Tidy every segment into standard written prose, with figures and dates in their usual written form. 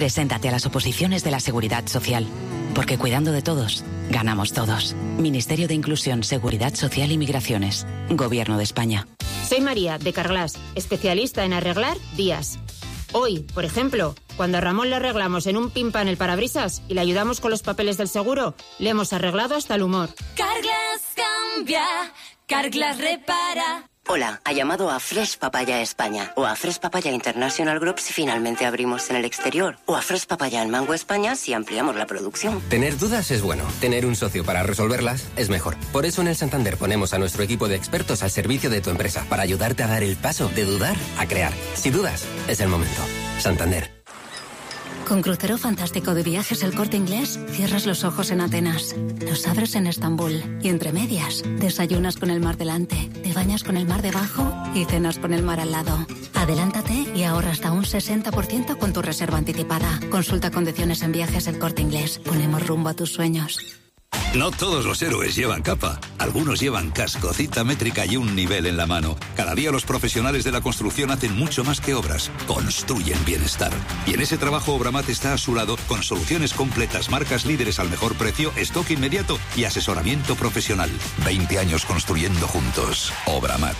Preséntate a las oposiciones de la Seguridad Social, porque cuidando de todos, ganamos todos. Ministerio de Inclusión, Seguridad Social y Migraciones. Gobierno de España. Soy María, de Carglass, especialista en arreglar días. Hoy, por ejemplo, cuando a Ramón le arreglamos en un pimpa en el parabrisas y le ayudamos con los papeles del seguro, le hemos arreglado hasta el humor. Carglass cambia, Carglass repara. Hola, ha llamado a Fresh Papaya España o a Fresh Papaya International Group si finalmente abrimos en el exterior o a Fresh Papaya en Mango España si ampliamos la producción. Tener dudas es bueno, tener un socio para resolverlas es mejor. Por eso en el Santander ponemos a nuestro equipo de expertos al servicio de tu empresa para ayudarte a dar el paso de dudar a crear. Si dudas, es el momento. Santander. Con crucero fantástico de Viajes El Corte Inglés, cierras los ojos en Atenas, los abres en Estambul y entre medias, desayunas con el mar delante, te bañas con el mar debajo y cenas con el mar al lado. Adelántate y ahorra hasta un 60% con tu reserva anticipada. Consulta condiciones en Viajes El Corte Inglés. Ponemos rumbo a tus sueños. No todos los héroes llevan capa. Algunos llevan casco, cita métrica y un nivel en la mano. Cada día los profesionales de la construcción hacen mucho más que obras. Construyen bienestar. Y en ese trabajo Obramat está a su lado con soluciones completas, marcas líderes al mejor precio, stock inmediato y asesoramiento profesional. 20 años construyendo juntos. Obramat.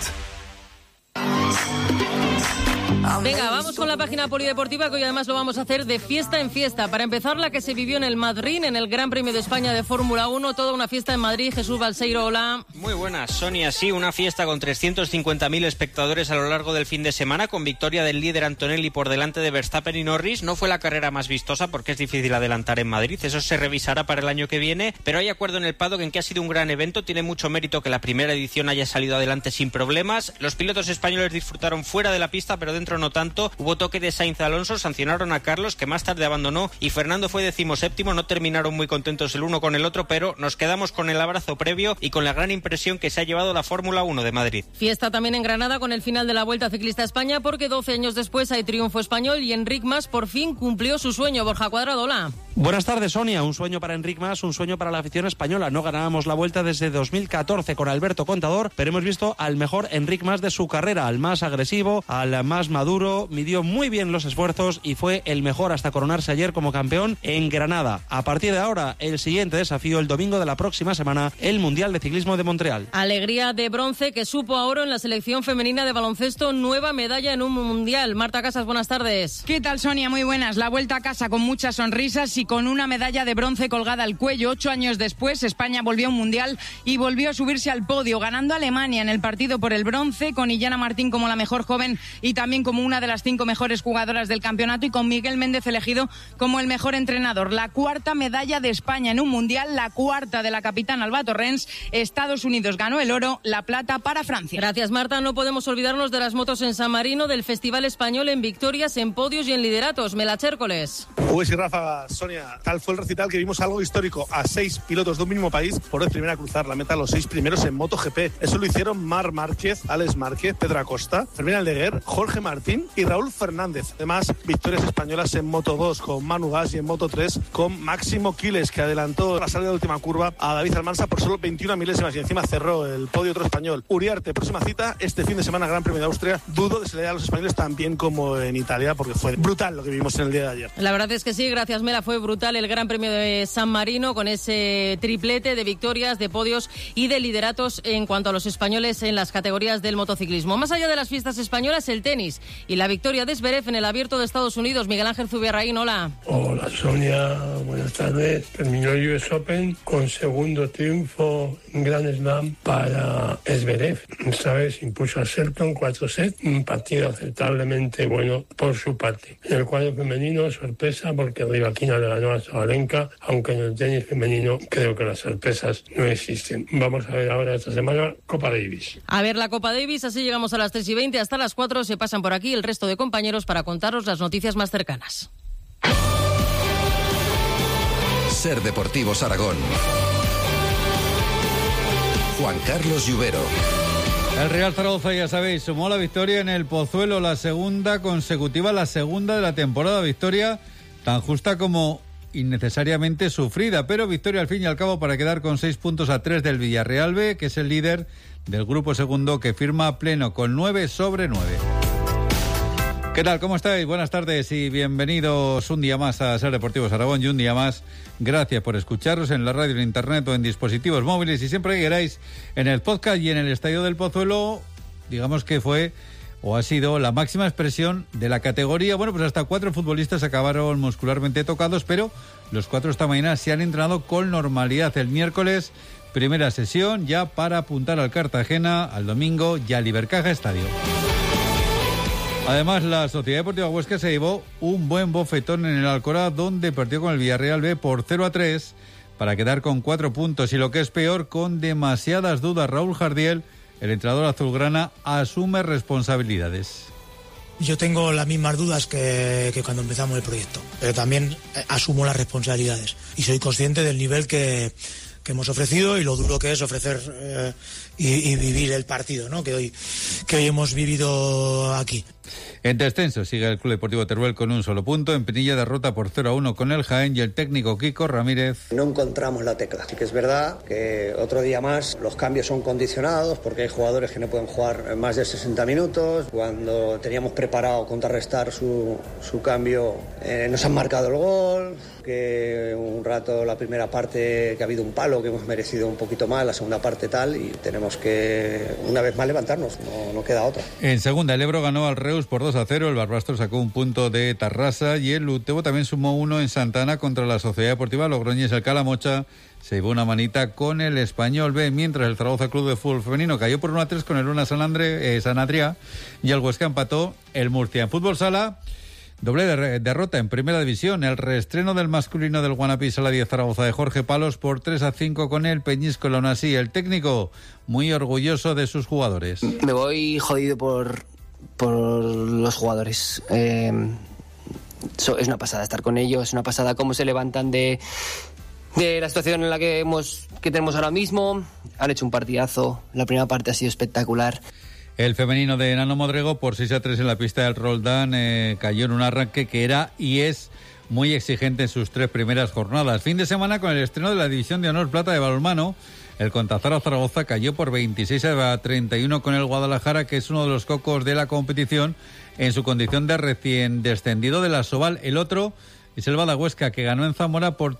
Venga, vamos con la página polideportiva, que hoy además lo vamos a hacer de fiesta en fiesta. Para empezar, la que se vivió en el Madrid, en el Gran Premio de España de Fórmula 1, toda una fiesta en Madrid. Jesús Balseiro, hola. Muy buenas, Sonia. Sí, una fiesta con 350.000 espectadores a lo largo del fin de semana, con victoria del líder Antonelli por delante de Verstappen y Norris. No fue la carrera más vistosa porque es difícil adelantar en Madrid, eso se revisará para el año que viene, pero hay acuerdo en el paddock en que ha sido un gran evento. Tiene mucho mérito que la primera edición haya salido adelante sin problemas. Los pilotos españoles disfrutaron fuera de la pista, pero dentro no tanto. Hubo toque de Sainz Alonso, sancionaron a Carlos, que más tarde abandonó, y Fernando fue 17º. No terminaron muy contentos el uno con el otro, pero nos quedamos con el abrazo previo y con la gran impresión que se ha llevado la Fórmula 1 de Madrid. Fiesta también en Granada con el final de la Vuelta Ciclista a España, porque 12 años después hay triunfo español y Enric Mas por fin cumplió su sueño. Borja Cuadrado, hola. Buenas tardes, Sonia. Un sueño para Enric Mas, un sueño para la afición española. No ganábamos la Vuelta desde 2014 con Alberto Contador, pero hemos visto al mejor Enric Mas de su carrera, al más agresivo, al más maduro. Midió muy bien los esfuerzos y fue el mejor hasta coronarse ayer como campeón en Granada. A partir de ahora, el siguiente desafío, el domingo de la próxima semana, el Mundial de Ciclismo de Montreal. Alegría de bronce que supo a oro en la selección femenina de baloncesto, nueva medalla en un Mundial. Marta Casas, buenas tardes. ¿Qué tal, Sonia? Muy buenas. La vuelta a casa con muchas sonrisas y con una medalla de bronce colgada al cuello. 8 años después, España volvió a un Mundial y volvió a subirse al podio, ganando a Alemania en el partido por el bronce, con Illana Martín como la mejor joven y también como una de las 5 mejores jugadoras del campeonato, y con Miguel Méndez elegido como el mejor entrenador. La cuarta medalla de España en un Mundial, la cuarta de la capitana Alba Torrens. Estados Unidos ganó el oro, la plata para Francia. Gracias, Marta. No podemos olvidarnos de las motos en San Marino, del Festival Español en victorias, en podios y en lideratos. Melachércoles. Uy, sí, Rafa, Sonia, tal fue el recital que vimos algo histórico. A 6 pilotos de un mismo país por vez primera a cruzar la meta, los 6 primeros en MotoGP. Eso lo hicieron Marc Márquez, Alex Márquez, Pedro Acosta, Fermín Aldeguer, Jorge Martín y Raúl Fernández. Además, victorias españolas en Moto2 con Manu Gas y en Moto3 con Máximo Quiles, que adelantó la salida de última curva a David Almansa por solo 21 milésimas y encima cerró el podio otro español. Uriarte, próxima cita este fin de semana, Gran Premio de Austria. Dudo de si le da a los españoles tan bien como en Italia, porque fue brutal lo que vimos en el día de ayer. La verdad es que sí, gracias, Mela. Fue brutal el Gran Premio de San Marino, con ese triplete de victorias, de podios y de lideratos en cuanto a los españoles en las categorías del motociclismo. Más allá de las fiestas españolas, el tenis y la victoria de Zverev en el Abierto de Estados Unidos. Miguel Ángel Zubiarraín, hola. Hola, Sonia, buenas tardes. Terminó el US Open con segundo triunfo en Grand Slam para Zverev. Esta vez impuso a Shelton 4 sets, un partido aceptablemente bueno por su parte. En el cuadro femenino, sorpresa, porque Rybakina le ganó a Sabalenka, aunque en el tenis femenino creo que las sorpresas no existen. Vamos a ver ahora esta semana Copa Davis. A ver la Copa Davis, así llegamos a las 3:20, hasta las 4 se pasan por aquí el resto de compañeros para contaros las noticias más cercanas. Ser Deportivos Aragón. Juan Carlos Lluvero. El Real Zaragoza, ya sabéis, sumó la victoria en el Pozuelo, la segunda consecutiva, la segunda de la temporada. Victoria tan justa como innecesariamente sufrida, pero victoria al fin y al cabo para quedar con 6 puntos a 3 del Villarreal B, que es el líder del grupo segundo, que firma pleno con 9 sobre 9. ¿Qué tal? ¿Cómo estáis? Buenas tardes y bienvenidos un día más a Ser Deportivos Aragón y un día más. Gracias por escucharos en la radio, en internet o en dispositivos móviles y siempre que queráis en el podcast y en el Estadio del Pozuelo, digamos que fue o ha sido la máxima expresión de la categoría. Bueno, pues hasta 4 futbolistas acabaron muscularmente tocados, pero los 4 esta mañana se han entrenado con normalidad. El miércoles, primera sesión ya para apuntar al Cartagena, al domingo ya al Ibercaja Estadio. Además, la Sociedad Deportiva Huesca se llevó un buen bofetón en el Alcorá, donde perdió con el Villarreal B por 0-3 para quedar con 4 puntos. Y lo que es peor, con demasiadas dudas, Raúl Jardiel, el entrenador azulgrana, asume responsabilidades. Yo tengo las mismas dudas que cuando empezamos el proyecto, pero también asumo las responsabilidades y soy consciente del nivel que hemos ofrecido y lo duro que es ofrecer y vivir el partido, ¿no? que hoy hemos vivido aquí. En descenso sigue el Club Deportivo Teruel con un solo punto. En Pinilla derrota por 0-1 con el Jaén y el técnico Kiko Ramírez. No encontramos la tecla. Sí que es verdad que otro día más los cambios son condicionados porque hay jugadores que no pueden jugar más de 60 minutos. Cuando teníamos preparado contrarrestar su cambio, nos han marcado el gol. Que un rato la primera parte que ha habido un palo que hemos merecido un poquito más, la segunda parte tal, y tenemos que una vez más levantarnos, no queda otra. En segunda, el Ebro ganó al Reus por 2-0, el Barbastro sacó un punto de Tarrasa y el Utebo también sumó uno en Santana contra la Sociedad Deportiva Logroñés. El Calamocha se llevó una manita con el Español B, mientras el Zaragoza Club de Fútbol Femenino cayó por 1-3 con el Luna San Adrià y el Huesca empató el Murcia. En fútbol sala, doble derrota en Primera División, el reestreno del masculino del Guanapí Sala 10 Zaragoza de Jorge Palos por 3-5 con el Peñíscola. Aún así, el técnico muy orgulloso de sus jugadores. Me voy jodido por los jugadores. Es una pasada estar con ellos, es una pasada cómo se levantan de la situación en la que tenemos ahora mismo. Han hecho un partidazo, la primera parte ha sido espectacular. El femenino de Nano Modrego por 6-3 en la pista del Roldán cayó en un arranque que era y es muy exigente en sus 3 primeras jornadas. Fin de semana con el estreno de la División de Honor Plata de balonmano. El Contazara Zaragoza cayó por 26-31 con el Guadalajara, que es uno de los cocos de la competición en su condición de recién descendido de la Sobal. El otro es el Bada Huesca, que ganó en Zamora por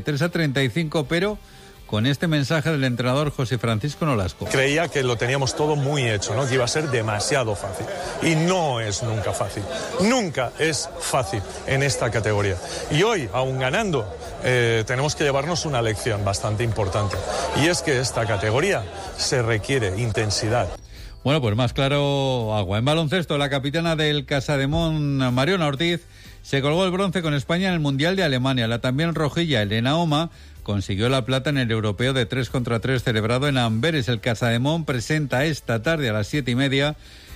33-35, pero con este mensaje del entrenador José Francisco Nolasco. Creía que lo teníamos todo muy hecho, ¿no? Que iba a ser demasiado fácil. Y no es nunca fácil. Nunca es fácil en esta categoría. Y hoy, aún ganando, tenemos que llevarnos una lección bastante importante. Y es que esta categoría se requiere intensidad. Bueno, pues más claro, agua. En baloncesto, la capitana del Casademón, Mariona Ortiz, se colgó el bronce con España en el Mundial de Alemania. La también rojilla, Elena Oma, consiguió la plata en el europeo de 3 contra 3 celebrado en Amberes. El Casademón presenta esta tarde a las 7:30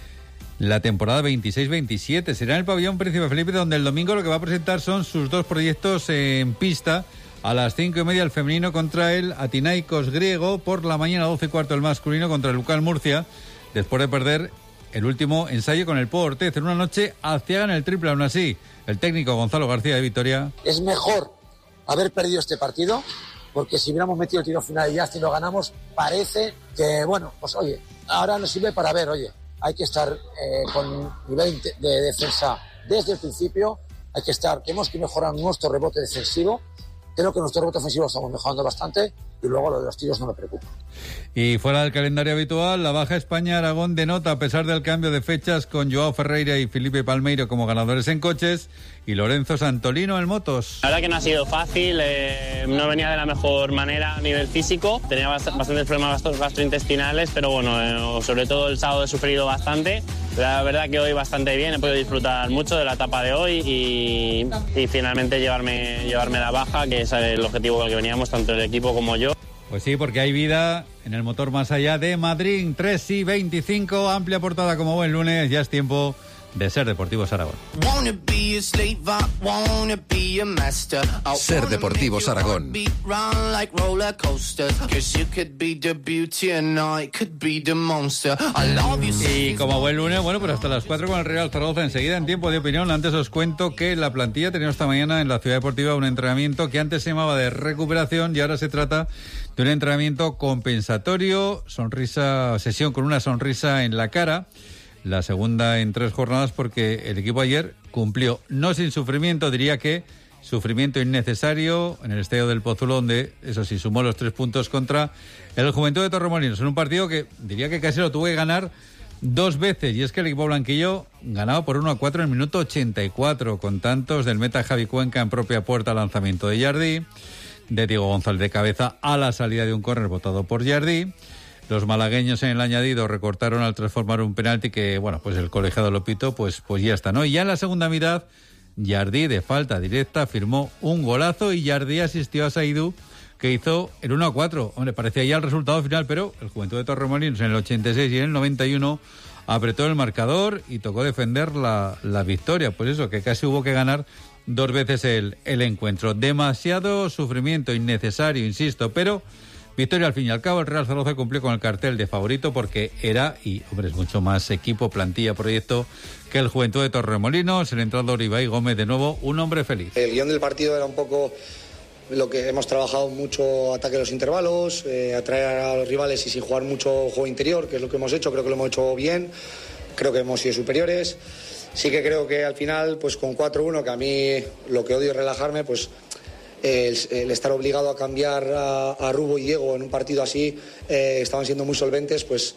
la temporada 26-27. Será en el pabellón Príncipe Felipe, donde el domingo lo que va a presentar son sus 2 proyectos en pista. A las 5:30 el femenino contra el Atinaikos griego. Por la mañana 12:15 el masculino contra el Lucal Murcia, después de perder el último ensayo con el Pau Ortez. En una noche aciagan el triple. Aún así, el técnico Gonzalo García de Vitoria: es mejor haber perdido este partido, porque si hubiéramos metido el tiro final y ya si lo ganamos, parece que, bueno, pues oye, ahora nos sirve para ver, oye, hay que estar con nivel de defensa desde el principio, tenemos que mejorar nuestro rebote defensivo. Creo que nuestro rebote ofensivo lo estamos mejorando bastante y luego lo de los tiros no me preocupa. Y fuera del calendario habitual, la baja España-Aragón denota, a pesar del cambio de fechas, con Joao Ferreira y Felipe Palmeiro como ganadores en coches y Lorenzo Santolino en motos. La verdad que no ha sido fácil, no venía de la mejor manera a nivel físico, tenía bastantes problemas gastrointestinales, pero bueno, sobre todo el sábado he sufrido bastante. La verdad que hoy bastante bien, he podido disfrutar mucho de la etapa de hoy y finalmente llevarme la baja, que es el objetivo con el que veníamos tanto el equipo como yo. Pues sí, porque hay vida en el motor más allá de Madrid. 3:25, amplia portada como buen lunes, ya es tiempo de Ser Deportivos Aragón. Ser Deportivos Aragón. Y como buen lunes, bueno, pues hasta las 4 con el Real Zaragoza. Enseguida, en tiempo de opinión, antes os cuento que la plantilla tenía esta mañana en la Ciudad Deportiva un entrenamiento que antes se llamaba de recuperación y ahora se trata de un entrenamiento compensatorio, sesión con una sonrisa en la cara, la segunda en 3 jornadas, porque el equipo ayer cumplió, no sin sufrimiento, diría que sufrimiento innecesario en el estadio del Pozuelo, donde, eso sí, sumó los 3 puntos contra el Juventud de Torremolinos, en un partido que diría que casi lo tuvo que ganar 2 veces, y es que el equipo blanquillo ganaba por 1-4 en el minuto 84, con tantos del meta Javi Cuenca en propia puerta, lanzamiento de Jardí, de Diego González de cabeza a la salida de un córner votado por Jardí. Los malagueños en el añadido recortaron al transformar un penalti que, bueno, pues el colegiado lo pitó, pues ya está, ¿no? Y ya en la segunda mitad, Jardí, de falta directa, firmó un golazo y Jardí asistió a Saidú, que hizo el 1-4. Hombre, parecía ya el resultado final, pero el Juventud de Torremolinos en el 86 y en el 91 apretó el marcador y tocó defender la victoria. Pues eso, que casi hubo que ganar 2 veces el encuentro. Demasiado sufrimiento innecesario, insisto, pero victoria al fin y al cabo. El Real Zaragoza cumplió con el cartel de favorito porque era, y hombre, es mucho más equipo, plantilla, proyecto que el Juventud de Torremolinos. El entrenador Ibai Gómez, de nuevo, un hombre feliz. El guión del partido era un poco lo que hemos trabajado mucho, ataque a los intervalos, atraer a los rivales y sin jugar mucho juego interior, que es lo que hemos hecho. Creo que lo hemos hecho bien, creo que hemos sido superiores. Sí que creo que al final, pues con 4-1, que a mí lo que odio es relajarme, pues el estar obligado a cambiar a Rubo y Diego en un partido así, estaban siendo muy solventes, pues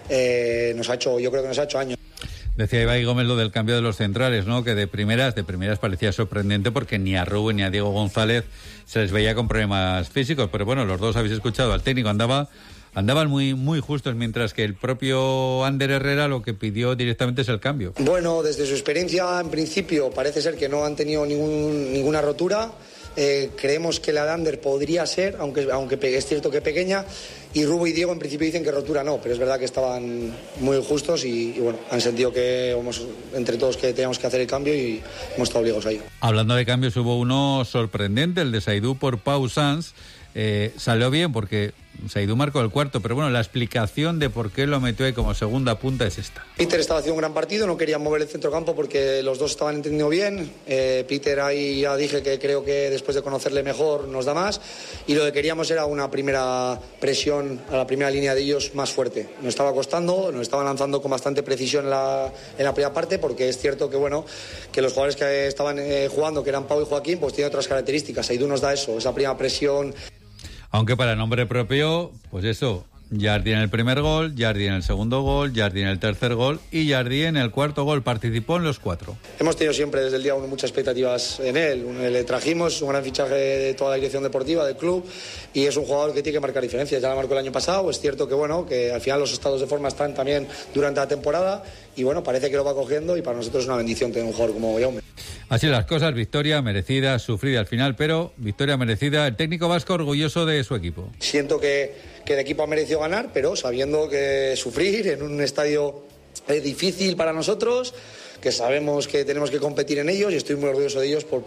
yo creo que nos ha hecho años. Decía Ibai Gómez lo del cambio de los centrales, ¿no? Que de primeras parecía sorprendente porque ni a Rubo ni a Diego González se les veía con problemas físicos, pero bueno, los dos habéis escuchado al técnico, andaban muy justos, mientras que el propio Ander Herrera lo que pidió directamente es el cambio. Bueno, desde su experiencia, en principio, parece ser que no han tenido ninguna rotura. Creemos que la de Ander podría ser, aunque es cierto que pequeña, y Rubo y Diego en principio dicen que rotura no, pero es verdad que estaban muy justos y bueno, han sentido que entre todos que teníamos que hacer el cambio y hemos estado obligados a ello. Hablando de cambios, hubo uno sorprendente, el de Saidú por Pau Sanz. Salió bien porque Saidú marcó el cuarto, pero bueno, la explicación de por qué lo metió ahí como segunda punta es esta. Peter estaba haciendo un gran partido, no quería mover el centrocampo porque los dos estaban entendiendo bien. Peter ahí ya dije que creo que después de conocerle mejor nos da más, y lo que queríamos era una primera presión a la primera línea de ellos más fuerte. Nos estaba costando, nos estaban lanzando con bastante precisión en la primera parte, porque es cierto que bueno, que los jugadores que estaban jugando, que eran Pau y Joaquín, pues tienen otras características. Saidú nos da eso, esa primera presión. Aunque para nombre propio, pues eso, Jardí en el primer gol, Jardí en el segundo gol, Jardí en el tercer gol y Jardí en el cuarto gol. Participó en los 4. Hemos tenido siempre desde el día 1 muchas expectativas en él. Le trajimos un gran fichaje de toda la dirección deportiva del club y es un jugador que tiene que marcar diferencias. Ya la marcó el año pasado. Es cierto que bueno, que al final los estados de forma están también durante la temporada y bueno, parece que lo va cogiendo y para nosotros es una bendición tener un jugador como Jaume. Así las cosas, victoria merecida, sufrida al final, pero victoria merecida. El técnico vasco orgulloso de su equipo. Siento que el equipo ha merecido ganar, pero sabiendo que sufrir en un estadio difícil para nosotros, que sabemos que tenemos que competir en ellos y estoy muy orgulloso de ellos por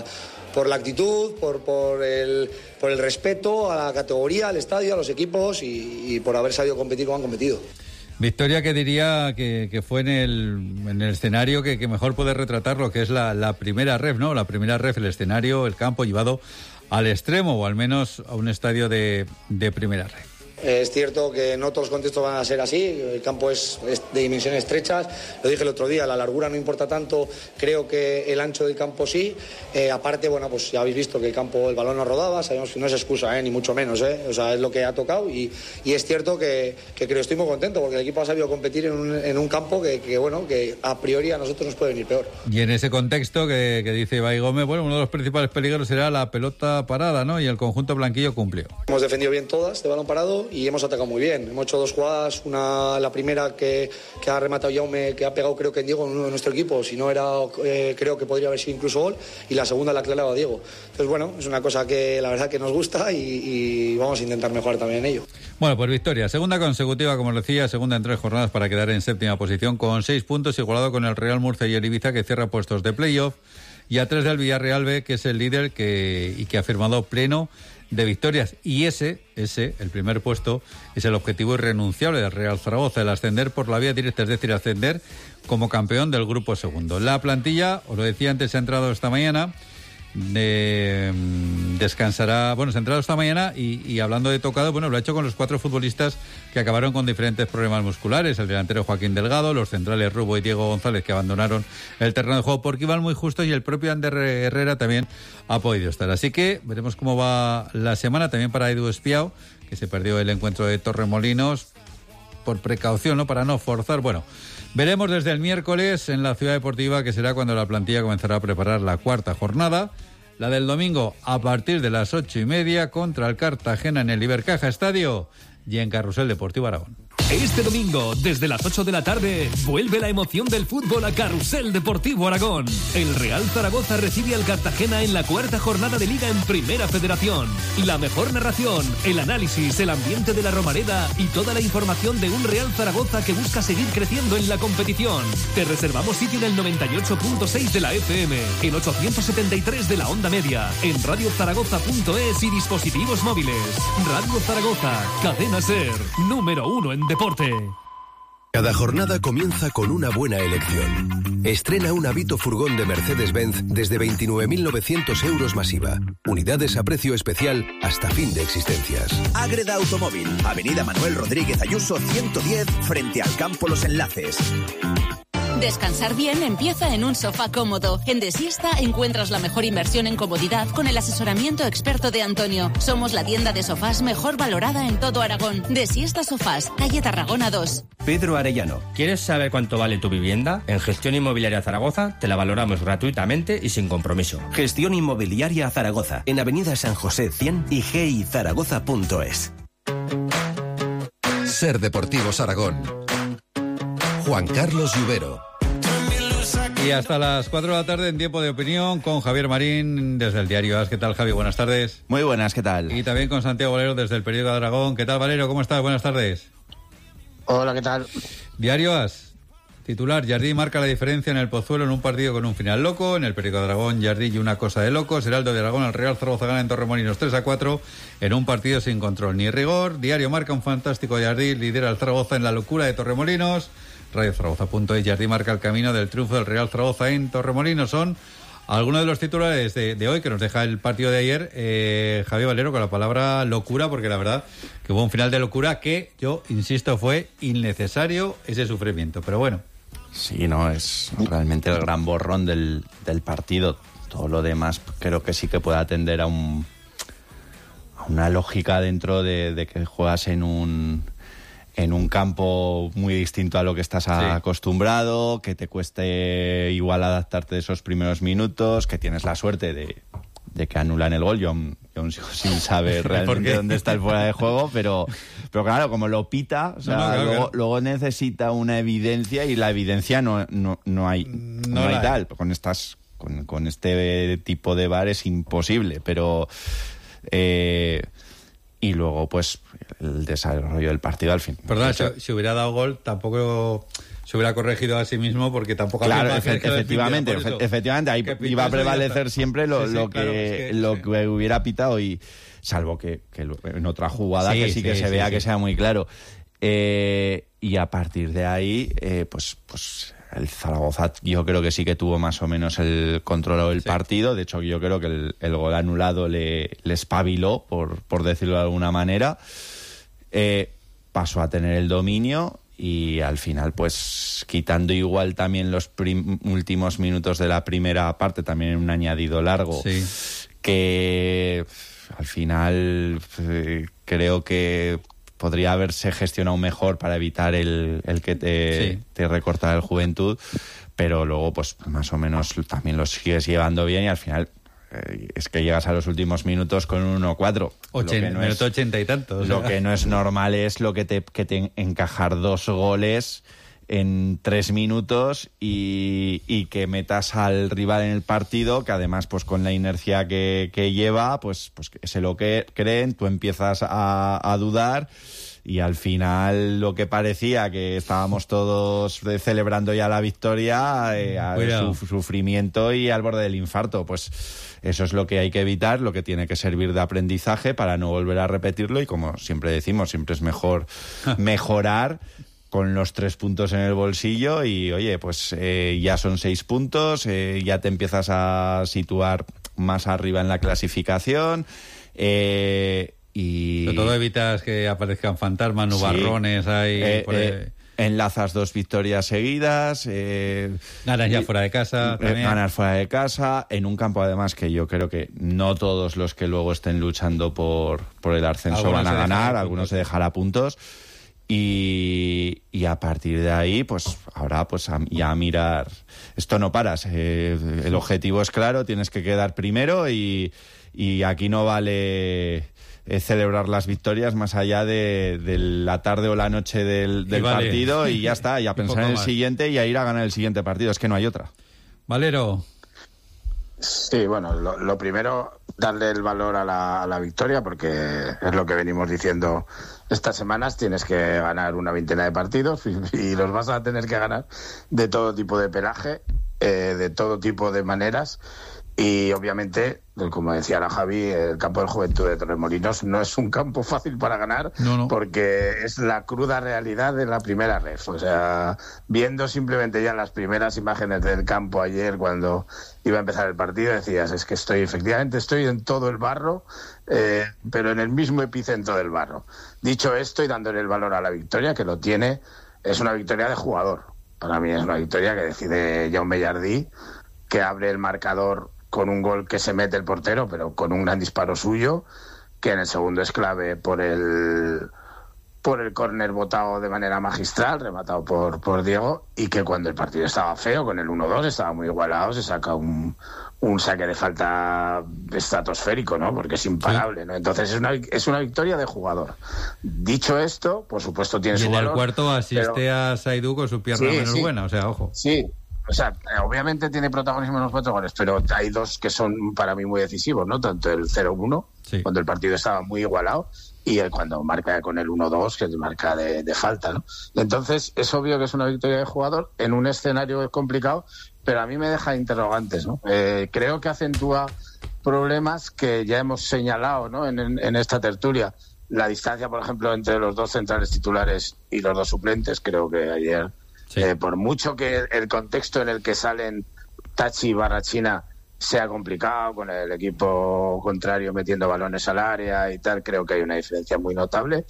la actitud, por el respeto a la categoría, al estadio, a los equipos y por haber sabido competir como han competido. Victoria que diría que fue en el escenario que mejor puede retratar lo que es la primera ref, ¿no? La primera ref, el escenario, el campo llevado al extremo o al menos a un estadio de primera ref. Es cierto que no todos los contextos van a ser así, el campo es de dimensiones estrechas, lo dije el otro día, la largura no importa tanto, creo que el ancho del campo sí, aparte, bueno, pues ya habéis visto que el balón no rodaba, sabemos que no es excusa, ni mucho menos, o sea, es lo que ha tocado y es cierto que creo, estoy muy contento porque el equipo ha sabido competir en un campo que bueno, que a priori a nosotros nos puede venir peor. Y en ese contexto que dice Ibai Gómez, bueno, uno de los principales peligros era la pelota parada, ¿no? Y el conjunto blanquillo cumplió. Hemos defendido bien todas de balón parado y hemos atacado muy bien. Hemos hecho 2 jugadas, la primera que ha rematado Jaume, que ha pegado creo que en Diego, en uno de nuestro equipo, si no era, creo que podría haber sido incluso gol, y la segunda la clavaba Diego. Entonces bueno, es una cosa que la verdad que nos gusta y vamos a intentar mejorar también en ello. Bueno, pues victoria, segunda consecutiva, como os decía, segunda en 3 jornadas para quedar en 7ª posición con 6 puntos, igualado con el Real Murcia y el Ibiza, que cierra puestos de playoff, y a 3 del Villarreal B, que es el líder que ha firmado pleno de victorias, y ese, el primer puesto, es el objetivo irrenunciable del Real Zaragoza, el ascender por la vía directa, es decir, ascender como campeón del grupo segundo. La plantilla, os lo decía antes, ha entrado esta mañana Descansará, bueno, se ha entrado esta mañana y hablando de tocado, bueno, lo ha hecho con los 4 futbolistas que acabaron con diferentes problemas musculares, el delantero Joaquín Delgado, los centrales Rubo y Diego González, que abandonaron el terreno de juego porque iban muy justos, y el propio Ander Herrera también ha podido estar. Así que veremos cómo va la semana también para Edu Espiao, que se perdió el encuentro de Torremolinos por precaución, ¿no?, para no forzar. Bueno, veremos desde el miércoles en la Ciudad Deportiva, que será cuando la plantilla comenzará a preparar la 4ª jornada. La del domingo a partir de las 8:30 contra el Cartagena en el Ibercaja Estadio y en Carrusel Deportivo Aragón. Este domingo, desde las 8 de la tarde, vuelve la emoción del fútbol a Carrusel Deportivo Aragón. El Real Zaragoza recibe al Cartagena en la 4ª jornada de Liga en Primera Federación. La mejor narración, el análisis, el ambiente de la Romareda y toda la información de un Real Zaragoza que busca seguir creciendo en la competición. Te reservamos sitio en el 98.6 de la FM, en 873 de la onda media, en radiozaragoza.es y dispositivos móviles. Radio Zaragoza, cadena SER, número 1 en deporte. Cada jornada comienza con una buena elección. Estrena un Avito furgón de Mercedes-Benz desde 29.900 euros masiva. Unidades a precio especial hasta fin de existencias. Ágreda Automóvil, Avenida Manuel Rodríguez Ayuso 110, frente al Campo Los Enlaces. Descansar bien empieza en un sofá cómodo. En Desiesta encuentras la mejor inversión en comodidad con el asesoramiento experto de Antonio. Somos la tienda de sofás mejor valorada en todo Aragón. Desiesta Sofás, calle Tarragona 2. Pedro Arellano, ¿quieres saber cuánto vale tu vivienda? En Gestión Inmobiliaria Zaragoza te la valoramos gratuitamente y sin compromiso. Gestión Inmobiliaria Zaragoza, en Avenida San José 100 y gizaragoza.es. Ser Deportivos Aragón. Juan Carlos Lluvero. Y hasta las 4 de la tarde en Tiempo de Opinión con Javier Marín desde el diario AS. ¿Qué tal, Javi? Buenas tardes. Muy buenas, ¿qué tal? Y también con Santiago Valero desde el periódico de Aragón. ¿Qué tal, Valero? ¿Cómo estás? Buenas tardes. Hola, ¿qué tal? Diario AS. Titular, Jardí marca la diferencia en el Pozuelo en un partido con un final loco. En el periódico de Aragón, Jardí y una cosa de locos. Heraldo de Aragón, el Real Zaragoza gana en Torremolinos 3-4 en un partido sin control ni rigor. Diario Marca, un fantástico Jardí lidera al Zaragoza en la locura de Torremolinos. radiozaragoza.es, Jardí marca el camino del triunfo del Real Zaragoza en Torremolinos. Son algunos de los titulares de hoy que nos deja el partido de ayer. Javier Valero, con la palabra locura, porque la verdad que hubo un final de locura que, yo insisto, fue innecesario ese sufrimiento, pero bueno. Sí, no, es realmente el gran borrón del partido. Todo lo demás creo que sí que puede atender a una lógica dentro de que juegas en un campo muy distinto a lo que estás acostumbrado, que te cueste igual adaptarte de esos primeros minutos, que tienes la suerte de que anulan el gol. Yo aún sigo sin saber realmente dónde está el fuera de juego, pero claro, como lo pita, o sea, luego necesita una evidencia, y la evidencia no hay tal. Con este tipo de VAR es imposible, pero... y luego, pues, el desarrollo del partido al fin. Perdón, si hubiera dado gol, tampoco se hubiera corregido a sí mismo, porque tampoco... Claro, efectivamente, ahí iba a prevalecer siempre lo que hubiera pitado, y salvo que en otra jugada que se vea que sea muy claro. Y a partir de ahí, pues el Zaragoza yo creo que sí que tuvo más o menos el control del partido. De hecho, yo creo que el gol anulado le espabiló, por decirlo de alguna manera. Pasó a tener el dominio, y al final, pues quitando igual también los últimos minutos de la primera parte, también un añadido largo, que al final creo que podría haberse gestionado mejor para evitar el que te recortara el Juventud, pero luego pues más o menos también lo sigues llevando bien, y al final es que llegas a los últimos minutos con un 1-4. Minuto 80 y tantos. Lo que no es normal es que te encajar 2 goles en 3 minutos y que metas al rival en el partido, que además pues con la inercia que lleva, pues que se lo que creen, tú empiezas a dudar, y al final lo que parecía que estábamos todos celebrando ya la victoria, su sufrimiento y al borde del infarto. Pues eso es lo que hay que evitar, lo que tiene que servir de aprendizaje para no volver a repetirlo, y como siempre decimos, siempre es mejor mejorar con los 3 puntos en el bolsillo, y oye, pues ya son 6 puntos, ya te empiezas a situar más arriba en la clasificación. Y sobre todo evitas que aparezcan fantasmas, nubarrones, enlazas 2 victorias seguidas. Ganas ya fuera de casa. Ganas fuera de casa, en un campo además que yo creo que no todos los que luego estén luchando por el ascenso van a ganar, algunos se dejará puntos. Y a partir de ahí, pues ahora pues ya a mirar. Esto no paras. El objetivo es claro, tienes que quedar primero y aquí no vale celebrar las victorias más allá de la tarde o la noche del partido y ya está, y a pensar en el siguiente y a ir a ganar el siguiente partido. Es que no hay otra. Valero. Sí, bueno, lo primero, darle el valor a la victoria, porque es lo que venimos diciendo estas semanas. Tienes que ganar una veintena de partidos y los vas a tener que ganar de todo tipo de pelaje, de todo tipo de maneras. Y obviamente, como decía la Javi, el campo del Juventud de Torremolinos no es un campo fácil para ganar, porque es la cruda realidad de la primera ref. O sea, viendo simplemente ya las primeras imágenes del campo ayer cuando iba a empezar el partido, decías, es que efectivamente estoy en todo el barro, pero en el mismo epicentro del barro. Dicho esto y dándole el valor a la victoria, que lo tiene, es una victoria de jugador. Para mí es una victoria que decide Jaume Jardí, que abre el marcador con un gol que se mete el portero, pero con un gran disparo suyo, que en el segundo es clave por el córner botado de manera magistral, rematado por Diego, y que cuando el partido estaba feo, con el 1-2, estaba muy igualado, se saca un saque de falta estratosférico, ¿no? Porque es imparable, ¿no? Entonces es una victoria de jugador. Dicho esto, por supuesto tiene su valor. Y en el cuarto asiste a Saidú con su pierna menos buena, o sea, ojo. Sí. O sea, obviamente tiene protagonismo en los 4 goles, pero hay 2 que son para mí muy decisivos, ¿no? Tanto el 0-1, cuando el partido estaba muy igualado, y cuando marca con el 1-2, que es marca de falta, ¿no? Entonces, es obvio que es una victoria de jugador en un escenario complicado, pero a mí me deja interrogantes, ¿no? Creo que acentúa problemas que ya hemos señalado, ¿no? En esta tertulia. La distancia, por ejemplo, entre los 2 centrales titulares y los 2 suplentes, creo que ayer... por mucho que el contexto en el que salen Tachi y Barrachina sea complicado, con el equipo contrario metiendo balones al área y tal, creo que hay una diferencia muy notable.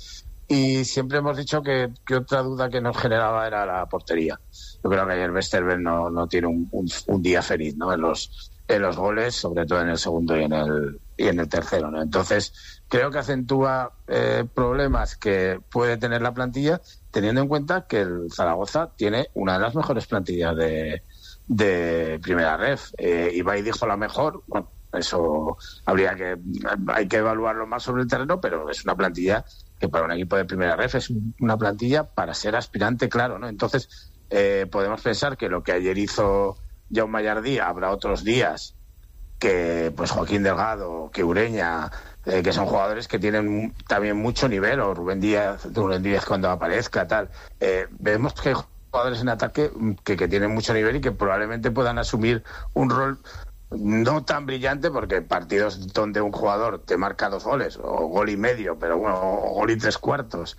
Y siempre hemos dicho que otra duda que nos generaba era la portería. Yo creo que ayer Westerveld no tiene un día feliz, ¿no? En los goles, sobre todo en el segundo y en el tercero, ¿no? Entonces, creo que acentúa problemas que puede tener la plantilla, teniendo en cuenta que el Zaragoza tiene una de las mejores plantillas de primera ref. Ibai dijo la mejor, bueno, eso hay que evaluarlo más sobre el terreno, pero es una plantilla que para un equipo de primera ref es una plantilla para ser aspirante, claro, ¿no? Entonces, podemos pensar que lo que ayer hizo Jaume Jardí, habrá otros días que pues Joaquín Delgado, que Ureña, que son jugadores que tienen también mucho nivel, o Rubén Díaz cuando aparezca, tal. Vemos que hay jugadores en ataque que tienen mucho nivel y que probablemente puedan asumir un rol no tan brillante, porque partidos donde un jugador te marca 2 goles, o gol y medio, pero bueno, o gol y 3/4,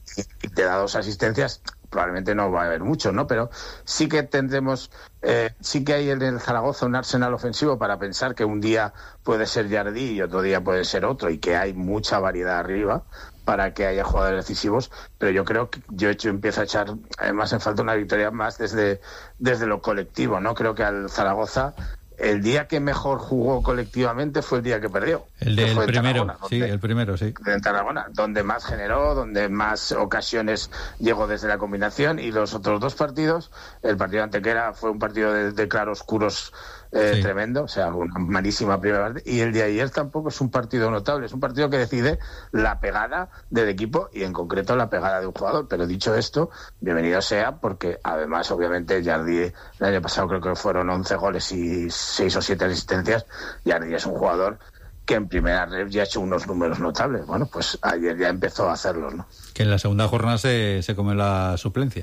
y te da 2 asistencias, probablemente no va a haber mucho, ¿no? Pero sí que tendremos, sí que hay en el Zaragoza un arsenal ofensivo para pensar que un día puede ser Jardí y otro día puede ser otro, y que hay mucha variedad arriba para que haya jugadores decisivos. Pero yo creo que empiezo a echar más en falta una victoria más desde lo colectivo, ¿no? Creo que al Zaragoza el día que mejor jugó colectivamente fue el día que perdió. El primero, el primero, sí. En Tarragona, donde más generó, donde más ocasiones llegó desde la combinación, y los otros 2 partidos, el partido ante Antequera fue un partido de claroscuros tremendo, o sea, una malísima primera parte, y el de ayer tampoco es un partido notable, es un partido que decide la pegada del equipo y en concreto la pegada de un jugador. Pero dicho esto, bienvenido sea, porque además obviamente Jardí el año pasado creo que fueron 11 goles y 6 o 7 asistencias. Jardí es un jugador que en primera red ya ha hecho unos números notables. Bueno, pues ayer ya empezó a hacerlos, ¿no? Que en la segunda jornada se come la suplencia.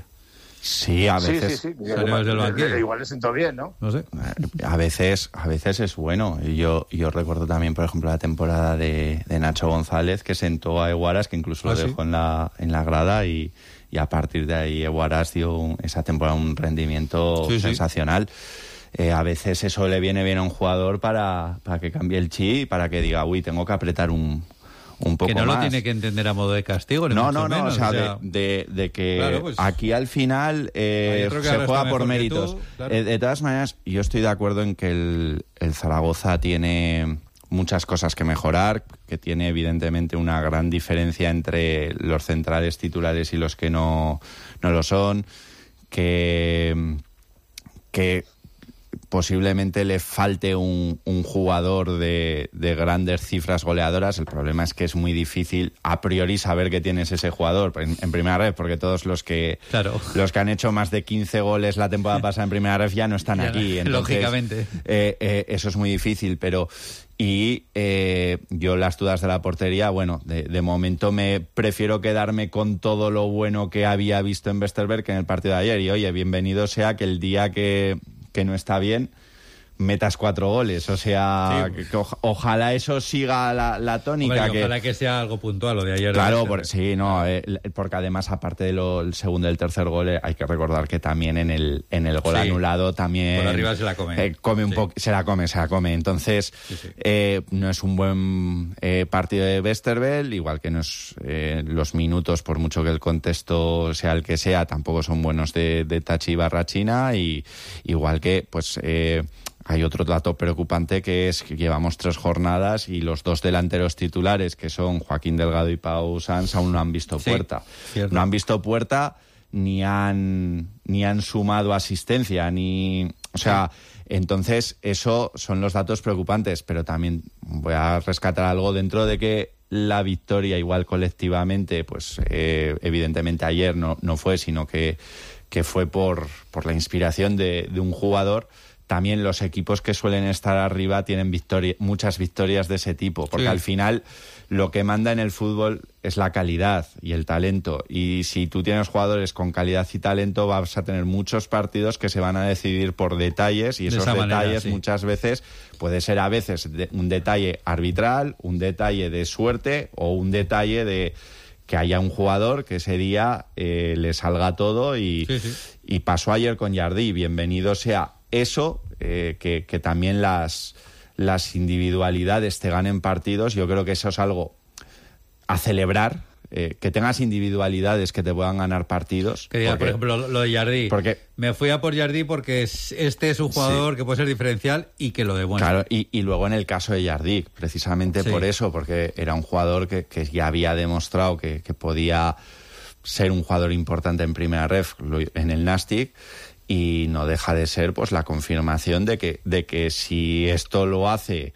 Sí, a veces. Sí. Igual le sentó bien, ¿no? No sé. A veces es bueno. Yo recuerdo también, por ejemplo, la temporada de Nacho González, que sentó a Eguaras, que incluso lo dejó en la grada, y a partir de ahí Eguaras dio esa temporada un rendimiento sensacional. a veces eso le viene bien a un jugador para que cambie el chip y para que diga, uy, tengo que apretar un poco más. Que no lo tiene que entender a modo de castigo. No, menos, o sea, de que claro, pues, aquí al final se juega por méritos. Tú, claro. De todas maneras, yo estoy de acuerdo en que el Zaragoza tiene muchas cosas que mejorar, que tiene evidentemente una gran diferencia entre los centrales titulares y los que no lo son, que posiblemente le falte un jugador de grandes cifras goleadoras. El problema es que es muy difícil a priori saber que tienes ese jugador en primera ref, porque todos los que han hecho más de 15 goles la temporada pasada en primera ref ya no están aquí. Entonces, lógicamente. Eso es muy difícil, pero... yo las dudas de la portería, bueno, de momento me prefiero quedarme con todo lo bueno que había visto en Westerberg en el partido de ayer. Y oye, bienvenido sea que el día que no está bien metas 4 goles, o sea, sí. Ojalá eso siga la tónica. Hombre, ojalá que sea algo puntual lo de ayer. Claro, porque además aparte del segundo y el tercer gol hay que recordar que también en el gol anulado también por arriba se la come, se la come, entonces no es un buen partido de Westerveld, igual que no es los minutos, por mucho que el contexto sea el que sea, tampoco son buenos de Tachi Barrachina, y igual que pues hay otro dato preocupante, que es que llevamos 3 jornadas y los 2 delanteros titulares, que son Joaquín Delgado y Pau Sanz, aún no han visto puerta. Cierto. No han visto puerta ni han sumado asistencia, o sea, entonces eso son los datos preocupantes, pero también voy a rescatar algo dentro de que la victoria igual colectivamente, pues evidentemente ayer no fue, sino que fue por la inspiración de un jugador. También los equipos que suelen estar arriba tienen muchas victorias de ese tipo, porque al final lo que manda en el fútbol es la calidad y el talento, y si tú tienes jugadores con calidad y talento vas a tener muchos partidos que se van a decidir por detalles, y esos detalles muchas veces puede ser a veces un detalle arbitral, un detalle de suerte o un detalle de que haya un jugador que ese día le salga todo, y pasó ayer con Jardí. Bienvenido sea eso, que también las individualidades te ganen partidos. Yo creo que eso es algo a celebrar, que tengas individualidades que te puedan ganar partidos. Que diga, por ejemplo, lo de Jardí. Me fui a por Jardí porque este es un jugador que puede ser diferencial y que lo demuestra. Claro, y luego en el caso de Jardí, precisamente por eso, porque era un jugador que ya había demostrado que podía ser un jugador importante en primera ref en el Nastic, y no deja de ser pues la confirmación de que si esto lo hace,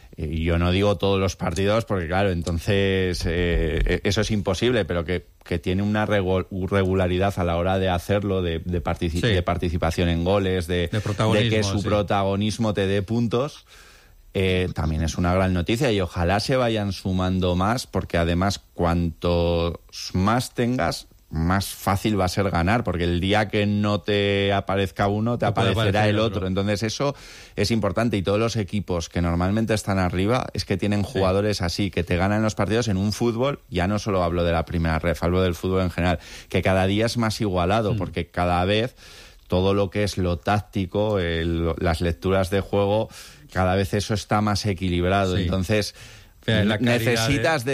yo no digo todos los partidos porque claro, entonces eso es imposible, pero que tiene una regularidad a la hora de hacerlo, de participación en goles, de que su protagonismo te dé puntos, también es una gran noticia, y ojalá se vayan sumando más, porque además cuantos más tengas, más fácil va a ser ganar, porque el día que no te aparezca uno, te aparecerá el otro. Entonces eso es importante, y todos los equipos que normalmente están arriba es que tienen jugadores así, que te ganan los partidos en un fútbol, ya no solo hablo de la primera ref, hablo del fútbol en general, que cada día es más igualado, porque cada vez todo lo que es lo táctico, las lecturas de juego, cada vez eso está más equilibrado. Entonces necesitas de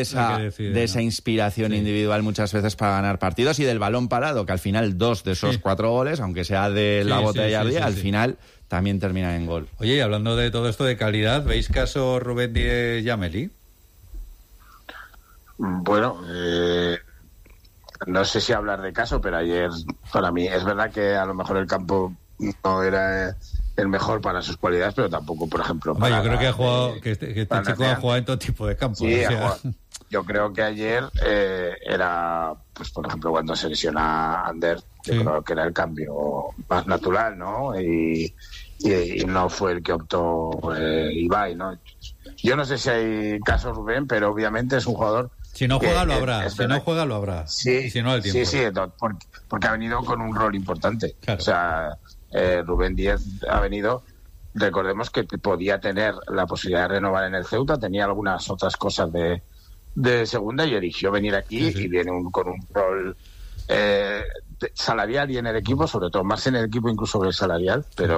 esa inspiración individual muchas veces para ganar partidos, y del balón parado, que al final 2 de esos 4 goles, aunque sea de la botella de Jardí, al final también terminan en gol. Oye, y hablando de todo esto de calidad, ¿veis caso Rubén Díez y Amélie? Bueno, no sé si hablar de caso, pero ayer para mí es verdad que a lo mejor el campo no era el mejor para sus cualidades, pero tampoco, por ejemplo, para yo creo que ha jugado, que este chico ha jugado en todo tipo de campos. Sí, yo creo que ayer era, pues por ejemplo, cuando se lesiona Ander, yo creo que era el cambio más natural, ¿no? Y no fue el que optó Ibai, ¿no? Yo no sé si hay casos, Rubén, pero obviamente es un jugador. Si no juega, lo habrá. Si no juega, lo habrá. Sí, si no, el tiempo. Sí, porque ha venido con un rol importante. Claro. O sea, Rubén Díez ha venido, recordemos que podía tener la posibilidad de renovar en el Ceuta, tenía algunas otras cosas de segunda, y eligió venir aquí y viene con un rol salarial y en el equipo, sobre todo más en el equipo incluso que el salarial, pero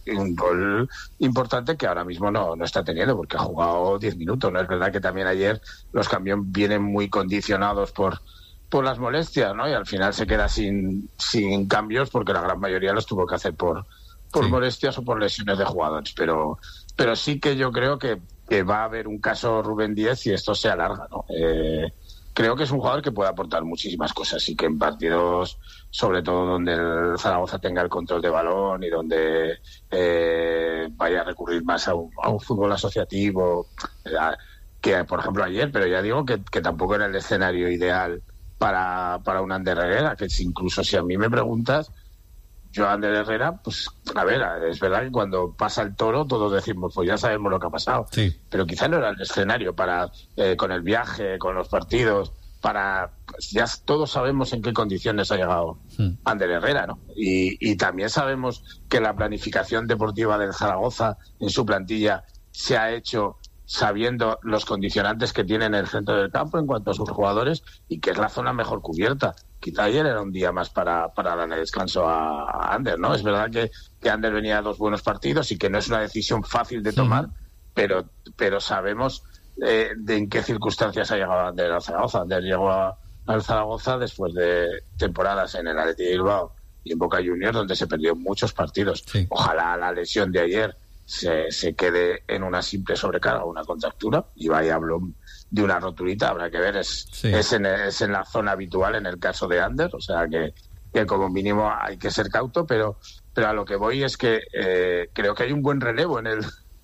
un rol importante que ahora mismo no está teniendo, porque ha jugado 10 minutos. No es verdad que también ayer los cambios vienen muy condicionados por las molestias, ¿no? Y al final se queda sin cambios, porque la gran mayoría los tuvo que hacer por molestias o por lesiones de jugadores. Pero sí que yo creo que va a haber un caso Rubén Díez y esto se alarga, ¿no? Creo que es un jugador que puede aportar muchísimas cosas y que en partidos, sobre todo donde el Zaragoza tenga el control de balón y donde vaya a recurrir más a un fútbol asociativo, que por ejemplo ayer, pero ya digo que tampoco era el escenario ideal para un Ander Herrera, que incluso si a mí me preguntas, yo a Ander Herrera, pues a ver, es verdad que cuando pasa el Toro todos decimos, pues ya sabemos lo que ha pasado, sí. Pero quizá no era el escenario para, con el viaje, con los partidos, pues ya todos sabemos en qué condiciones ha llegado Ander Herrera, ¿no? Y también sabemos que la planificación deportiva del Zaragoza en su plantilla se ha hecho sabiendo los condicionantes que tiene en el centro del campo en cuanto a sus jugadores y que es la zona mejor cubierta. Quizá ayer era un día más para darle descanso a Ander, ¿no? Es verdad que Ander venía a 2 buenos partidos y que no es una decisión fácil de tomar, pero sabemos de en qué circunstancias ha llegado Ander al Zaragoza. Ander llegó al Zaragoza después de temporadas en el Athletic Bilbao y en Boca Juniors, donde se perdió muchos partidos. Sí. Ojalá la lesión de ayer se quede en una simple sobrecarga, una contractura, y vaya de una roturita, habrá que ver, es en la zona habitual en el caso de Ander, o sea que como mínimo hay que ser cauto, pero a lo que voy es que creo que hay un buen relevo en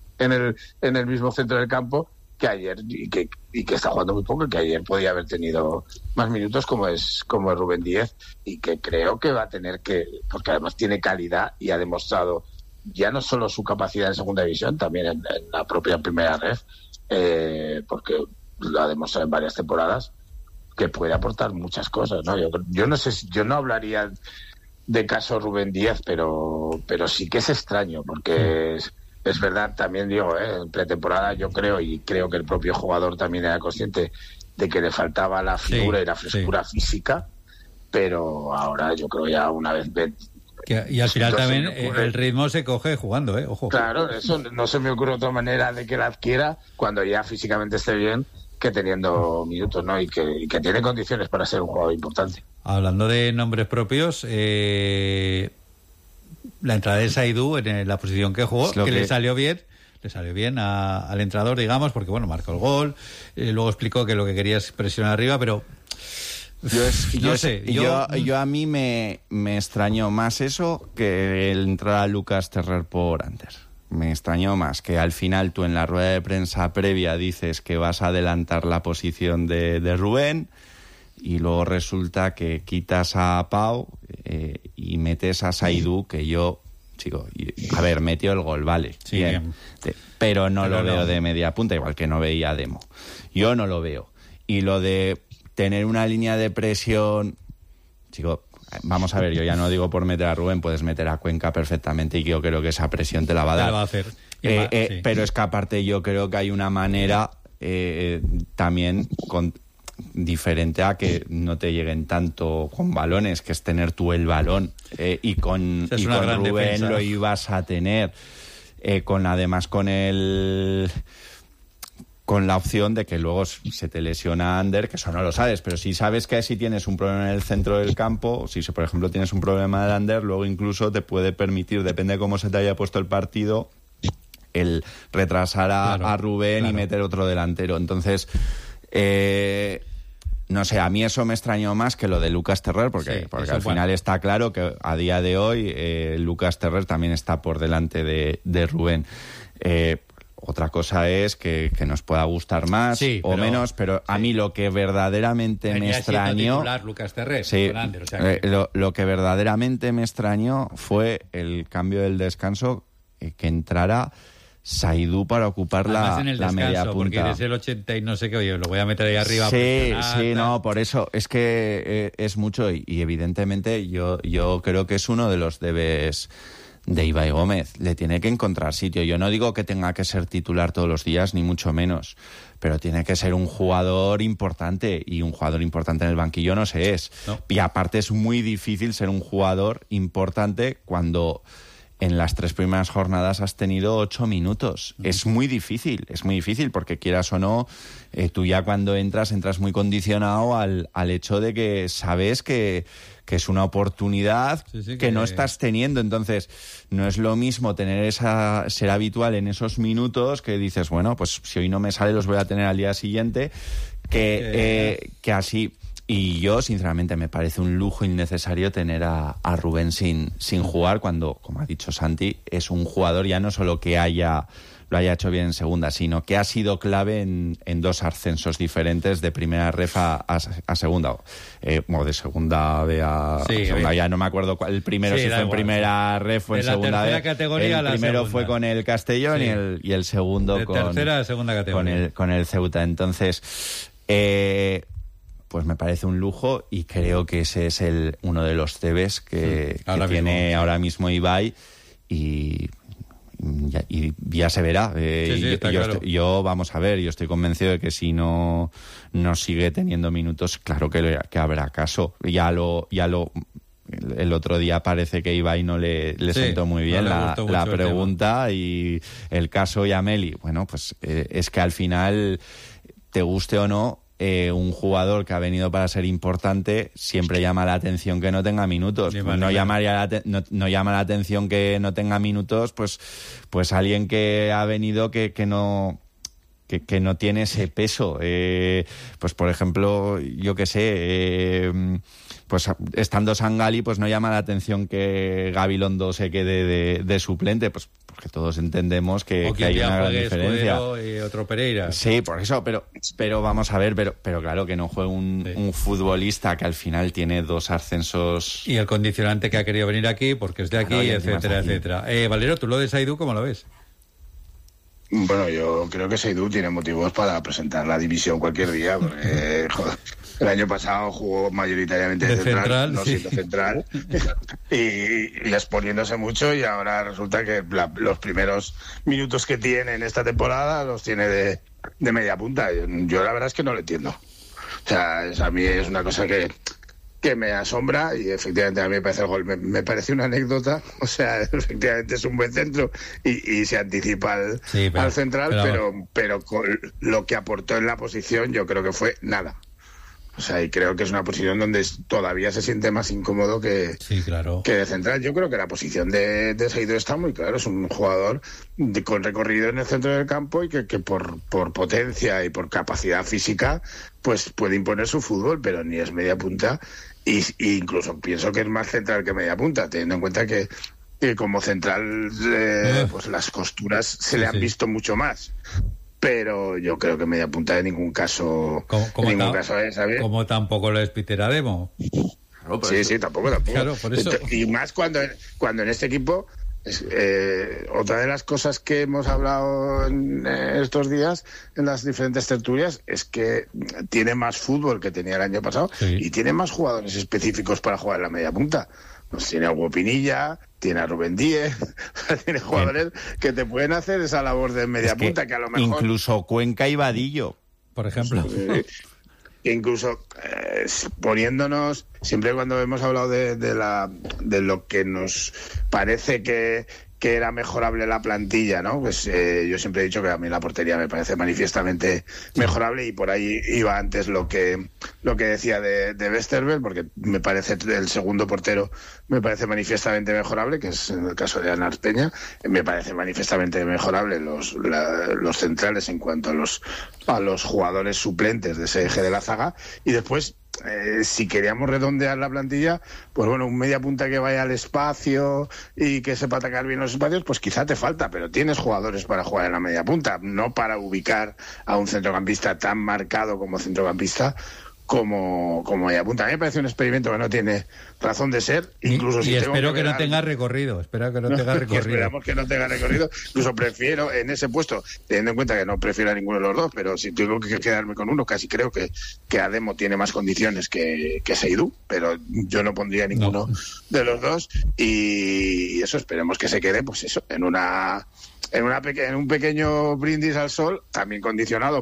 el mismo centro del campo que ayer, y que está jugando muy poco, y que ayer podía haber tenido más minutos como es Rubén Díez, y que creo que va a tener que, porque además tiene calidad y ha demostrado ya no solo su capacidad en segunda división, también en la propia primera ref, porque lo ha demostrado en varias temporadas, que puede aportar muchas cosas, ¿no? Yo no sé, yo no hablaría de caso Rubén Díez, pero sí que es extraño, porque es verdad, también digo, en pretemporada yo creo que el propio jugador también era consciente de que le faltaba la figura y la frescura física, pero ahora yo creo ya una vez y al final también el ritmo se coge jugando, ojo. Claro, eso no se me ocurre otra manera de que la adquiera cuando ya físicamente esté bien que teniendo minutos, ¿no? Y que tiene condiciones para ser un jugador importante. Hablando de nombres propios, la entrada de Saidú en la posición que jugó, que le salió bien al entrenador, digamos, porque bueno, marcó el gol, luego explicó que lo que quería es presionar arriba, pero yo a mí me extrañó más eso que el entrar a Lucas Terrer por Ander. Me extrañó más que al final tú en la rueda de prensa previa dices que vas a adelantar la posición de Rubén y luego resulta que quitas a Pau y metes a Saidú, que a ver, metió el gol, vale, sí, bien. Pero no lo veo de media punta, igual que no veía a Demo. Yo no lo veo. Y lo de tener una línea de presión, vamos a ver, yo ya no digo por meter a Rubén, puedes meter a Cuenca perfectamente y yo creo que esa presión te la va a dar. Te la va a hacer. Sí. Pero es que aparte yo creo que hay una manera también diferente a que no te lleguen tanto con balones, que es tener tú el balón, y con Rubén defensa. Lo ibas a tener, además con la opción de que luego se te lesiona Ander, que eso no lo sabes, pero si sabes que si tienes un problema en el centro del campo, si por ejemplo tienes un problema de Ander, luego incluso te puede permitir, depende de cómo se te haya puesto el partido, el retrasar a Rubén y meter otro delantero. Entonces, no sé, a mí eso me extrañó más que lo de Lucas Terrer, porque al final está claro que a día de hoy Lucas Terrer también está por delante de Rubén. Otra cosa es que nos pueda gustar más o menos, pero a mí lo que verdaderamente me extrañó... Lucas Terrer, Ander, o sea lo que verdaderamente me extrañó fue el cambio del descanso, que entrara Saidú para ocupar la media punta. Porque desde el 80 y no sé qué, oye, lo voy a meter ahí arriba. No, por eso, es que es mucho y evidentemente yo creo que es uno de los debes de Ibai Gómez. Le tiene que encontrar sitio. Yo no digo que tenga que ser titular todos los días, ni mucho menos, pero tiene que ser un jugador importante, y un jugador importante en el banquillo no se es. No. Y aparte es muy difícil ser un jugador importante cuando en las 3 primeras jornadas has tenido 8 minutos. Es muy difícil porque quieras o no, tú ya cuando entras muy condicionado al hecho de que sabes que es una oportunidad que no estás teniendo. Entonces, no es lo mismo ser habitual en esos minutos que dices, bueno, pues si hoy no me sale los voy a tener al día siguiente, que así. Y yo, sinceramente, me parece un lujo innecesario tener a Rubén sin jugar cuando, como ha dicho Santi, es un jugador ya no solo que lo haya hecho bien en segunda, sino que ha sido clave en 2 ascensos diferentes de primera ref a segunda. O de segunda B a segunda, ya no me acuerdo cuál. El primero si fue en primera ref o en segunda B. El primero fue con el Castellón y el segundo de tercera a segunda categoría. Con el Ceuta. Entonces, pues me parece un lujo y creo que ese es uno de los debes que tiene ahora mismo Ibai y ya se verá. Yo vamos a ver, yo estoy convencido de que si no sigue teniendo minutos, claro que habrá caso. El otro día parece que Ibai no le sentó muy bien la pregunta y el caso Yameli. Bueno, pues es que al final, te guste o no, un jugador que ha venido para ser importante siempre llama la atención que no tenga minutos. No llama la atención que no tenga minutos, pues alguien que ha venido que no tiene ese peso. Pues por ejemplo, yo qué sé, pues estando Sangali, pues no llama la atención que Gabilondo se quede de suplente, pues porque todos entendemos que hay una gran diferencia. Y otro Pereira. Sí, por eso, pero vamos a ver, pero claro que no juegue un futbolista que al final tiene 2 ascensos. Y el condicionante que ha querido venir aquí, porque es de aquí, etcétera. Valero, ¿tú lo de Saidú cómo lo ves? Bueno, yo creo que Seydou tiene motivos para presentar la división cualquier día, porque el año pasado jugó mayoritariamente de central, no siendo central, y exponiéndose mucho, y ahora resulta que los primeros minutos que tiene en esta temporada los tiene de media punta. Yo la verdad es que no lo entiendo. O sea, a mí es una cosa que me asombra, y efectivamente a mí me parece el gol, me parece una anécdota. O sea, efectivamente es un buen centro y se anticipa al central, pero con lo que aportó en la posición yo creo que fue nada. O sea, y creo que es una posición donde todavía se siente más incómodo que de central. Yo creo que la posición de Seydou está muy claro. Es un jugador con recorrido en el centro del campo y que por potencia y por capacidad física pues puede imponer su fútbol, pero ni es media punta. Y incluso pienso que es más central que media punta, teniendo en cuenta que como central pues las costuras se le han visto mucho más. Pero yo creo que media punta en ningún caso es, ¿sabes? Como tampoco lo es Peter Ademo. Claro, sí, tampoco. Claro, por eso. Y más cuando en este equipo, otra de las cosas que hemos hablado en estos días en las diferentes tertulias es que tiene más fútbol que tenía el año pasado y tiene más jugadores específicos para jugar en la media punta. Pues tiene a Hugo Pinilla, tiene a Rubén Díez, tiene jugadores que te pueden hacer esa labor de media punta, que a lo mejor... Incluso Cuenca y Vadillo, por ejemplo. Incluso poniéndonos, siempre cuando hemos hablado de lo que nos parece que era mejorable la plantilla, ¿no? Pues yo siempre he dicho que a mí la portería me parece manifiestamente mejorable, y por ahí iba antes lo que decía de Westerveld, porque me parece el segundo portero me parece manifiestamente mejorable, que es en el caso de Anar Peña. Me parece manifiestamente mejorable los centrales en cuanto a los jugadores suplentes de ese eje de la zaga, y después si queríamos redondear la plantilla, pues bueno, un media punta que vaya al espacio y que sepa atacar bien los espacios, pues quizá te falta, pero tienes jugadores para jugar en la media punta, no para ubicar a un centrocampista tan marcado como centrocampista como media punta. A mí me parece un experimento que no tiene razón de ser, incluso si espero que no tenga recorrido. Esperamos que no tenga recorrido. Incluso prefiero en ese puesto, teniendo en cuenta que no prefiero a ninguno de los dos, pero si tengo que quedarme con uno, casi creo que Ademo tiene más condiciones que Seydou, pero yo no pondría ninguno de los dos, y eso esperemos que se quede, pues eso, en un pequeño brindis al sol, también condicionado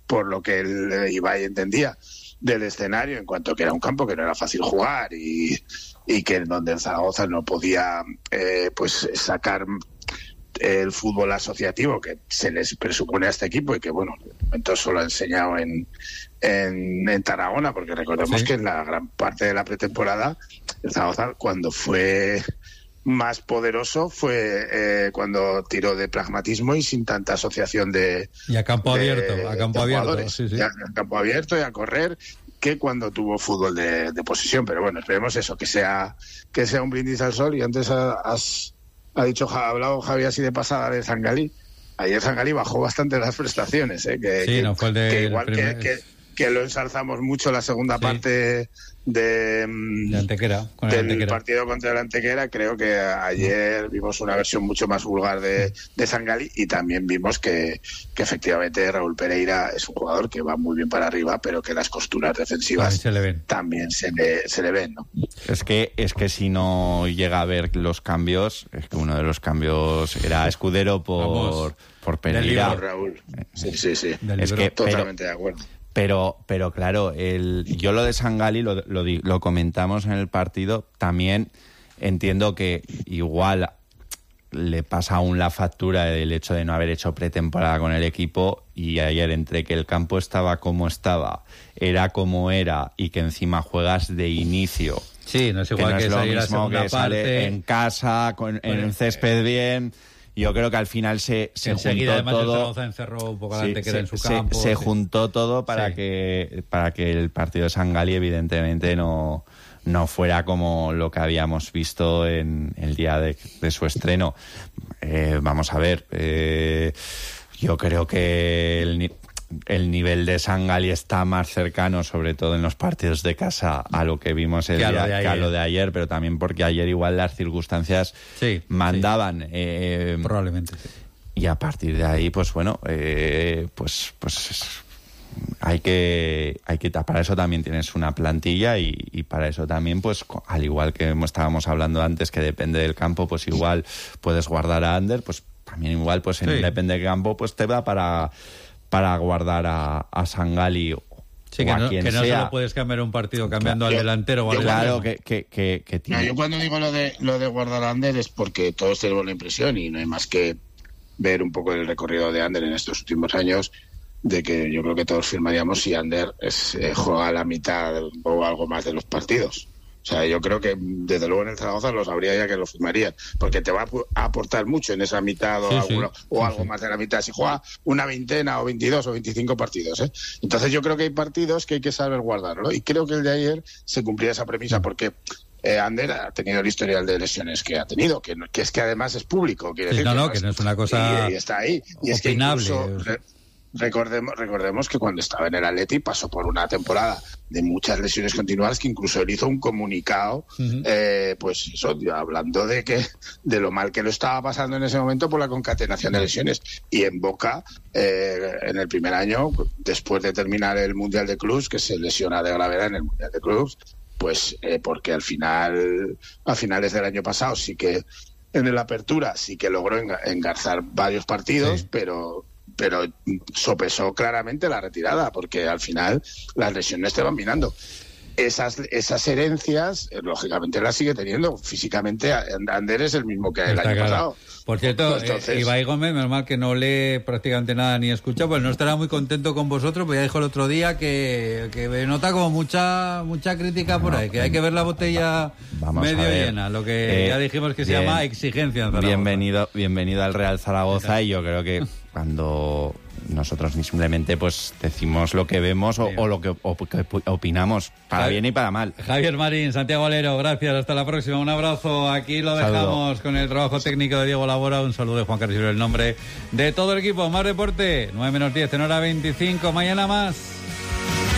por lo que Ibai entendía del escenario, en cuanto que era un campo que no era fácil jugar y que donde el Zaragoza no podía pues sacar el fútbol asociativo que se les presupone a este equipo y que, bueno, de momento solo ha enseñado en Tarragona, porque recordemos que en la gran parte de la pretemporada el Zaragoza, cuando fue más poderoso, fue cuando tiró de pragmatismo y sin tanta asociación y a campo abierto, sí. Y a campo abierto y a correr, que cuando tuvo fútbol de posesión. Pero bueno, esperemos eso, que sea un brindis al sol. Y antes ha hablado Javi así de pasada de Zangalí. Ayer Zangalí bajó bastante las prestaciones, no fue el de que igual que lo ensalzamos mucho la segunda parte de Antequera, del partido contra el Antequera. Creo que ayer vimos una versión mucho más vulgar de Zangalí, y también vimos que efectivamente Raúl Pereira es un jugador que va muy bien para arriba, pero que las costuras defensivas también se le ven, ¿no? Es que si no llega a ver los cambios, es que uno de los cambios era Escudero por Pereira. Por Raúl. Sí. Es que, totalmente de acuerdo. Pero claro, yo lo de Zangalí lo comentamos en el partido. También entiendo que igual le pasa aún la factura del hecho de no haber hecho pretemporada con el equipo, y ayer, entre que el campo estaba como estaba, era como era, y que encima juegas de inicio. Sí, no es igual que salir a segunda parte sale en casa, en el césped bien. Yo creo que al final se enseguida, juntó además, todo. El Zaragoza encerró un poco la Antequera en su campo. Se juntó todo para que el partido de Zangalí evidentemente no fuera como lo que habíamos visto en el día de su estreno. Vamos a ver, yo creo que el nivel de Zangalí está más cercano, sobre todo en los partidos de casa, a lo que vimos que a lo de ayer, pero también porque ayer igual las circunstancias mandaban. Probablemente, sí. Y a partir de ahí, pues bueno, pues hay que para eso también tienes una plantilla, y para eso también, pues al igual que estábamos hablando antes, que depende del campo, pues igual puedes guardar a Ander, pues también igual, pues depende del campo, pues te va para guardar a Zangalí Sí, que no sea. solo puedes cambiar un partido cambiando al delantero o al Claro, que tiene. Yo cuando digo lo de guardar a Ander es porque todos tenemos la impresión, y no hay más que ver un poco el recorrido de Ander en estos últimos años, de que yo creo que todos firmaríamos si Ander juega la mitad o algo más de los partidos. O sea, yo creo que desde luego en el Zaragoza lo sabría ya que lo firmarían, porque te va a aportar mucho en esa mitad o algo más de la mitad, si juega una veintena o 22 o 25 partidos, ¿eh? Entonces yo creo que hay partidos que hay que saber guardarlo, y creo que el de ayer se cumplía esa premisa, porque Ander ha tenido el historial de lesiones que ha tenido, que es que además es público, quiere decir que no es una cosa y está ahí, y es que incluso recordemos que cuando estaba en el Atleti pasó por una temporada de muchas lesiones continuadas, que incluso él hizo un comunicado, pues eso, hablando de lo mal que lo estaba pasando en ese momento por la concatenación de lesiones. Y en Boca, en el primer año, después de terminar el Mundial de Clubs, que se lesiona de gravedad en el Mundial de Clubs, pues porque a finales del año pasado sí que en la apertura sí que logró engarzar varios partidos, pero sopesó claramente la retirada, porque al final las lesiones te van minando. Esas herencias, lógicamente las sigue teniendo. Físicamente, Ander es el mismo que el año pasado. Por cierto, Ibai Gómez, menos mal que no lee prácticamente nada ni escucha, pues no estará muy contento con vosotros, porque ya dijo el otro día que nota como mucha crítica por ahí, que hay que ver la botella medio llena, lo que ya dijimos que se llama exigencia en Zaragoza. Bienvenido al Real Zaragoza, y yo creo que cuando nosotros simplemente pues decimos lo que vemos o lo que opinamos, para bien y para mal. Javier Marín, Santiago Valero, gracias, hasta la próxima, un abrazo. Aquí lo dejamos con el trabajo técnico de Diego Labora, un saludo de Juan Carlos, el nombre de todo el equipo. Más deporte, 9 menos 10 en hora 25, mañana más.